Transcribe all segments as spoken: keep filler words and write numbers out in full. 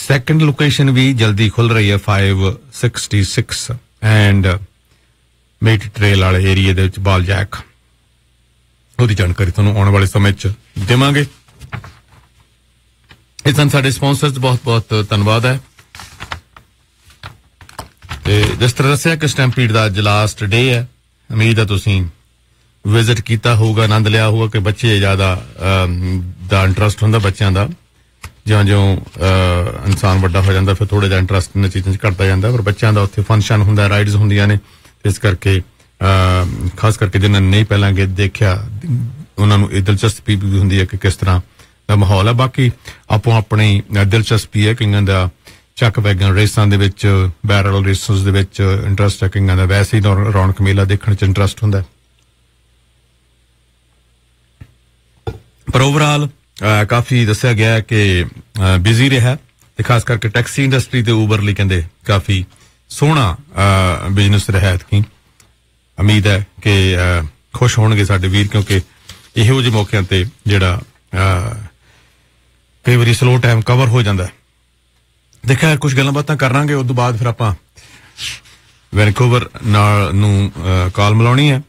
Second location ਵੀ ਜਲਦੀ ਖੁੱਲ ਰਹੀ ਹੈ five sixty-six and mate trail ਵਾਲੇ ਏਰੀਆ ਦੇ ਵਿੱਚ ਬਾਲ ਜੈਕ ਉਹਦੀ ਜਾਣਕਾਰੀ ਤੁਹਾਨੂੰ ਆਉਣ ਵਾਲੇ ਸਮੇਂ 'ਚ ਦੇਵਾਂਗੇ। ਇਹ ਸਨ ਸਾਡੇ ਸਪਾਂਸਰਸ, ਬਹੁਤ ਬਹੁਤ ਧੰਨਵਾਦ ਹੈ। ਤੇ ਜਿਸ ਤਰ੍ਹਾਂ ਦੱਸਿਆ ਕਿ ਸਟੈਂਪੀਡ ਦਾ ਅੱਜ ਲਾਸਟ ਡੇ ਹੈ, ਉਮੀਦ ਹੈ ਤੁਸੀਂ ਵਿਜ਼ਿਟ ਕੀਤਾ ਹੋਊਗਾ, ਆਨੰਦ ਲਿਆ ਹੋਊਗਾ ਕਿ ਬੱਚੇ ਜ਼ਿਆਦਾ ਦਾ ਇੰਟਰਸਟ ਹੁੰਦਾ ਬੱਚਿਆਂ ਦਾ, ਜਿਉਂ ਜਿਉਂ ਇਨਸਾਨ ਵੱਡਾ ਹੋ ਜਾਂਦਾ ਫਿਰ ਥੋੜਾ ਜਿਹਾ ਇੰਟਰਸਟ ਇਹਨਾਂ ਚੀਜ਼ਾਂ 'ਚ ਘਟਦਾ ਜਾਂਦਾ, ਪਰ ਬੱਚਿਆਂ ਦਾ ਉੱਥੇ ਫੰਕਸ਼ਨ ਹੁੰਦਾ, ਰਾਈਡਸ ਹੁੰਦੀਆਂ ਨੇ, ਇਸ ਕਰਕੇ ਖਾਸ ਕਰਕੇ ਜਿਹਨਾਂ ਨੇ ਨਹੀਂ ਪਹਿਲਾਂ ਦੇਖਿਆ ਉਹਨਾਂ ਨੂੰ ਇਹ ਦਿਲਚਸਪੀ ਵੀ ਹੁੰਦੀ ਹੈ ਕਿ ਕਿਸ ਤਰ੍ਹਾਂ ਦਾ ਮਾਹੌਲ ਹੈ। ਬਾਕੀ ਆਪੋ ਆਪਣੀ ਦਿਲਚਸਪੀ ਹੈ, ਕਈਆਂ ਦਾ ਚੱਕ ਵੈਗਨ ਰੇਸਾਂ ਦੇ ਵਿੱਚ, ਬੈਰਲ ਰੇਸਸ ਦੇ ਵਿੱਚ ਇੰਟਰਸਟ ਹੈ, ਕਈਆਂ ਦਾ ਵੈਸੇ ਹੀ ਰੌਣਕ ਮੇਲਾ ਦੇਖਣ 'ਚ ਇੰਟਰਸਟ ਹੁੰਦਾ। ਪਰ ਓਵਰਆਲ ਕਾਫੀ ਦੱਸਿਆ ਗਿਆ ਕਿ ਬਿਜ਼ੀ ਰਿਹਾ ਤੇ ਖਾਸ ਕਰਕੇ ਟੈਕਸੀ ਇੰਡਸਟਰੀ ਤੇ ਊਬਰ ਲਈ ਕਹਿੰਦੇ ਕਾਫੀ ਸੋਹਣਾ ਬਿਜ਼ਨਸ ਰਿਹਾ ਐਤਕੀ। ਉਮੀਦ ਹੈ ਕਿ ਖੁਸ਼ ਹੋਣਗੇ ਸਾਡੇ ਵੀਰ, ਕਿਉਂਕਿ ਇਹੋ ਜਿਹੇ ਮੌਕਿਆਂ ਤੇ ਜਿਹੜਾ ਕਈ ਵਾਰੀ ਸਲੋ ਟਾਈਮ ਕਵਰ ਹੋ ਜਾਂਦਾ। ਦੇਖਿਆ ਕੁਝ ਗੱਲਾਂ ਬਾਤਾਂ ਕਰਾਂਗੇ, ਉਸ ਤੋਂ ਬਾਅਦ ਫਿਰ ਆਪਾਂ ਵੈਨਕੂਵਰ ਨਾਲ ਨੂੰ ਕਾਲ ਮਿਲਾਉਣੀ ਹੈ।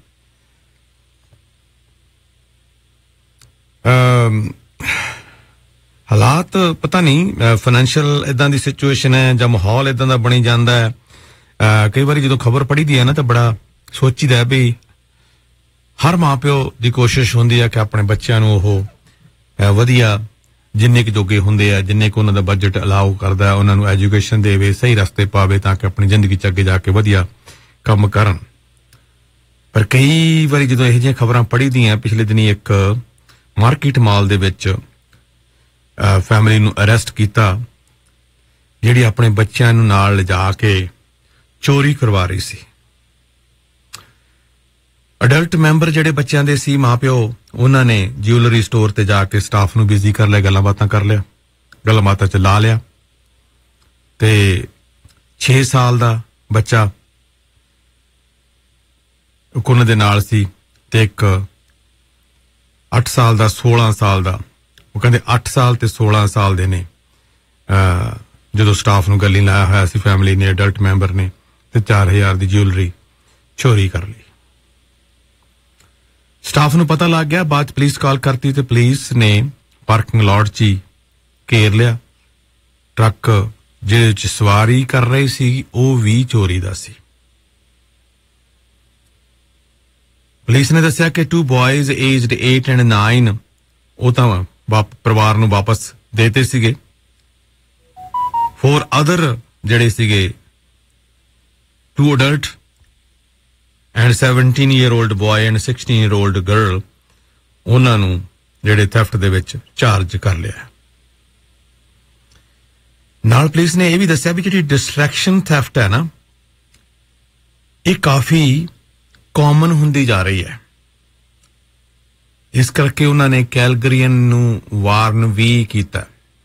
ਹਾਲਾਤ ਪਤਾ ਨਹੀਂ ਫਾਈਨੈਂਸ਼ੀਅਲ ਇਦਾਂ ਦੀ ਸਿਚੁਏਸ਼ਨ ਹੈ ਜਾਂ ਮਾਹੌਲ ਇਦਾਂ ਦਾ ਬਣੀ ਜਾਂਦਾ ਹੈ। ਕਈ ਵਾਰੀ ਜਦੋਂ ਖਬਰ ਪੜ੍ਹੀ ਦੀ ਹੈ ਨਾ ਤਾਂ ਬੜਾ ਸੋਚੀਦਾ ਵੀ ਹਰ ਮਾਂ ਪਿਓ ਦੀ ਕੋਸ਼ਿਸ਼ ਹੁੰਦੀ ਹੈ ਕਿ ਆਪਣੇ ਬੱਚਿਆਂ ਨੂੰ ਉਹ ਵਧੀਆ ਜਿੰਨੇ ਕੁ ਜੋਗੇ ਹੁੰਦੇ ਆ, ਜਿੰਨੇ ਕੁ ਉਹਨਾਂ ਦਾ ਬਜਟ ਅਲਾਉ ਕਰਦਾ, ਉਹਨਾਂ ਨੂੰ ਐਜੂਕੇਸ਼ਨ ਦੇਵੇ, ਸਹੀ ਰਸਤੇ ਪਾਵੇ ਤਾਂ ਕਿ ਆਪਣੀ ਜ਼ਿੰਦਗੀ 'ਚ ਅੱਗੇ ਜਾ ਕੇ ਵਧੀਆ ਕੰਮ ਕਰਨ। ਪਰ ਕਈ ਵਾਰੀ ਜਦੋਂ ਇਹੋ ਜਿਹੀਆਂ ਖਬਰਾਂ ਪੜ੍ਹੀ ਦੀਆਂ, ਪਿਛਲੇ ਦਿਨੀ ਇੱਕ ਮਾਰਕੀਟ ਮਾਲ ਦੇ ਵਿੱਚ ਫੈਮਿਲੀ ਨੂੰ ਅਰੈਸਟ ਕੀਤਾ ਜਿਹੜੀ ਆਪਣੇ ਬੱਚਿਆਂ ਨੂੰ ਨਾਲ ਲਿਜਾ ਕੇ ਚੋਰੀ ਕਰਵਾ ਰਹੀ ਸੀ। ਅਡਲਟ ਮੈਂਬਰ ਜਿਹੜੇ ਬੱਚਿਆਂ ਦੇ ਸੀ, ਮਾਂ ਪਿਓ, ਉਹਨਾਂ ਨੇ ਜਿਊਲਰੀ ਸਟੋਰ ਤੇ ਜਾ ਕੇ ਸਟਾਫ ਨੂੰ ਬਿਜ਼ੀ ਕਰ ਲਿਆ, ਗੱਲਾਂ ਬਾਤਾਂ ਕਰ ਲਿਆ, ਗੱਲਾਂ ਬਾਤਾਂ ਚ ਲਾ ਲਿਆ ਤੇ ਛੇ ਸਾਲ ਦਾ ਬੱਚਾ ਉਹਨਾਂ ਦੇ ਨਾਲ ਸੀ ਤੇ ਇੱਕ ਅੱਠ ਸਾਲ ਦਾ, ਸੋਲਾਂ ਸਾਲ ਦਾ। ਉਹ ਕਹਿੰਦੇ ਅੱਠ ਸਾਲ ਤੇ ਸੋਲਾਂ ਸਾਲ ਦੇ ਨੇ ਜਦੋਂ ਸਟਾਫ ਨੂੰ ਗੱਲੀ ਲਾਇਆ ਹੋਇਆ ਸੀ ਫੈਮਿਲੀ ਨੇ, ਅਡਲਟ ਮੈਂਬਰ ਨੇ, ਤੇ ਚਾਰ ਹਜ਼ਾਰ ਦੀ ਜਿਊਲਰੀ ਚੋਰੀ ਕਰ ਲਈ। ਸਟਾਫ ਨੂੰ ਪਤਾ ਲੱਗ ਗਿਆ, ਬਾਅਦ ਪੁਲਿਸ ਕਾਲ ਕਰਤੀ ਤੇ ਪੁਲਿਸ ਨੇ ਪਾਰਕਿੰਗ ਲਾਟ 'ਚ ਹੀ ਘੇਰ ਲਿਆ। ਟਰੱਕ ਜਿਹਦੇ 'ਚ ਸਵਾਰੀ ਕਰ ਰਹੀ ਸੀ ਉਹ ਵੀ ਚੋਰੀ ਦਾ ਸੀ। ਪੁਲਿਸ ਨੇ ਦੱਸਿਆ ਕਿ to ਬॉयਜ਼ aged eight and nine ਉਹ ਤਾਂ ਪਰਿਵਾਰ ਨੂੰ ਵਾਪਸ ਦੇਤੇ ਸੀਗੇ। ਫੋਰ ਅਦਰ ਜਿਹੜੇ ਸੀਗੇ to adult and seventeen year old boy and sixteen year old girl, ਉਹਨਾਂ ਨੂੰ ਜਿਹੜੇ ਥੈਫਟ ਦੇ ਵਿੱਚ ਚਾਰਜ ਕਰ ਲਿਆ। ਨਾਲ ਪੁਲਿਸ ਨੇ ਇਹ ਵੀ ਦੱਸਿਆ ਵੀ ਜਿਹੜੀ ਡਿਸਟਰੈਕਸ਼ਨ ਥੈਫਟ ਹੈ ਨਾ, ਇਹ ਕਾਫੀ ਕਾਮਨ ਹੁੰਦੀ ਜਾ ਰਹੀ ਹੈ। ਇਸ ਕਰਕੇ ਉਹਨਾਂ ਨੇ ਕੈਲਗਰੀਅਨ ਨੂੰ ਵਾਰਨ ਵੀ ਕੀਤਾ।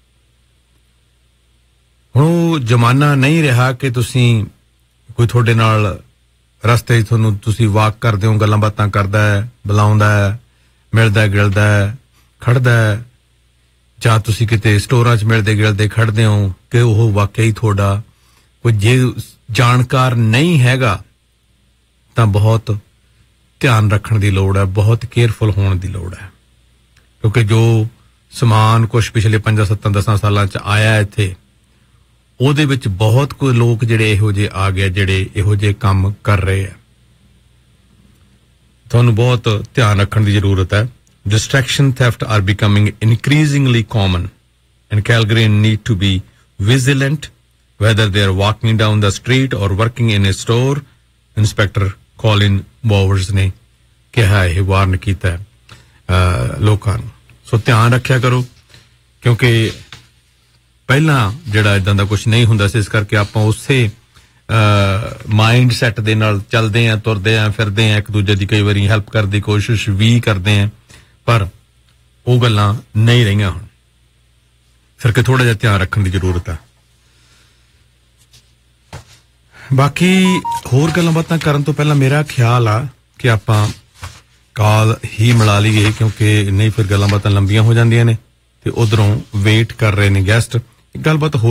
ਹੁਣ ਉਹ ਜ਼ਮਾਨਾ ਨਹੀਂ ਰਿਹਾ ਕਿ ਤੁਸੀਂ ਕੋਈ ਤੁਹਾਡੇ ਨਾਲ ਰਸਤੇ 'ਚ ਤੁਹਾਨੂੰ ਤੁਸੀਂ ਵਾਕ ਕਰਦੇ ਹੋ, ਗੱਲਾਂ ਬਾਤਾਂ ਕਰਦਾ ਹੈ, ਬੁਲਾਉਂਦਾ ਹੈ, ਮਿਲਦਾ ਗਿਲਦਾ ਹੈ, ਖੜਦਾ ਹੈ, ਜਾਂ ਤੁਸੀਂ ਕਿਤੇ ਸਟੋਰਾਂ 'ਚ ਮਿਲਦੇ ਗਿਲਦੇ ਖੜਦੇ ਹੋ ਕਿ ਉਹ ਵਾਕਈ ਤੁਹਾਡਾ ਕੋਈ ਜੇ ਜਾਣਕਾਰ ਨਹੀਂ ਹੈਗਾ ਤਾਂ ਬਹੁਤ ਧਿਆਨ ਰੱਖਣ ਦੀ ਲੋੜ ਹੈ, ਬਹੁਤ ਕੇਅਰਫੁਲ ਹੋਣ ਦੀ ਲੋੜ ਹੈ। ਕਿਉਂਕਿ ਜੋ ਸਮਾਨ ਕੁਛ ਪਿਛਲੇ ਪੰਜਾਂ ਸੱਤਾਂ ਦਸਾਂ ਸਾਲਾਂ 'ਚ ਆਇਆ ਇੱਥੇ, ਉਹਦੇ ਵਿੱਚ ਬਹੁਤ ਕੋਈ ਲੋਕ ਜਿਹੜੇ ਇਹੋ ਜਿਹੇ ਆ ਗਏ ਜਿਹੜੇ ਇਹੋ ਜਿਹੇ ਕੰਮ ਕਰ ਰਹੇ ਆ। ਤੁਹਾਨੂੰ ਬਹੁਤ ਧਿਆਨ ਰੱਖਣ ਦੀ ਜ਼ਰੂਰਤ ਹੈ। Distraction theft are becoming increasingly common and Calgarians need to be vigilant whether they are walking down the street or working in a store, Inspector Colin Bowers ਨੇ ਕਿਹਾ, ਇਹ ਵਾਰਨ ਕੀਤਾ ਲੋਕਾਂ ਨੂੰ। ਸੋ ਧਿਆਨ ਰੱਖਿਆ ਕਰੋ, ਕਿਉਂਕਿ ਪਹਿਲਾਂ ਜਿਹੜਾ ਇਦਾਂ ਦਾ ਕੁਝ ਨਹੀਂ ਹੁੰਦਾ ਸੀ, ਇਸ ਕਰਕੇ ਆਪਾਂ ਉਸੇ ਮਾਈਂਡ ਸੈਟ ਦੇ ਨਾਲ ਚੱਲਦੇ ਆਂ, ਤੁਰਦੇ ਆਂ, ਫਿਰਦੇ ਆਂ, ਇੱਕ ਦੂਜੇ ਦੀ ਕਈ ਵਾਰੀ ਹੈਲਪ ਕਰਨ ਦੀ ਕੋਸ਼ਿਸ਼ ਵੀ ਕਰਦੇ ਆਂ, ਪਰ ਉਹ ਗੱਲਾਂ ਨਹੀਂ ਰਹੀਆਂ ਹੁਣ। ਫਿਰ ਕਿ ਥੋੜਾ ਜਿਹਾ ਧਿਆਨ ਰੱਖਣ ਦੀ ਜ਼ਰੂਰਤ ਹੈ। ਬਾਕੀ ਹੋਰ ਗੱਲਾਂ ਬਾਤਾਂ ਕਰਨ ਤੋਂ ਪਹਿਲਾਂ ਮੇਰਾ ਖਿਆਲ ਆ ਕਿ ਆਪਾਂ ਕਾਲ ਹੀ ਮਿਲਾ ਲਈਏ, ਕਿਉਂਕਿ ਨਹੀਂ ਫਿਰ ਗੱਲਾਂ ਬਾਤਾਂ ਲੰਬੀਆਂ ਹੋ ਜਾਂਦੀਆਂ ਨੇ ਤੇ ਉਧਰੋਂ ਵੇਟ ਕਰ ਰਹੇ ਨੇ ਗੈਸਟ। ਗੱਲਬਾਤ ਹੋ